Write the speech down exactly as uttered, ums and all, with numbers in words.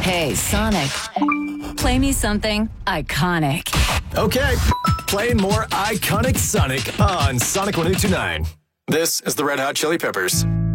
Hey, Sonic, play me something iconic. Okay, playing more iconic Sonic on Sonic one oh two nine. This is the Red Hot Chili Peppers.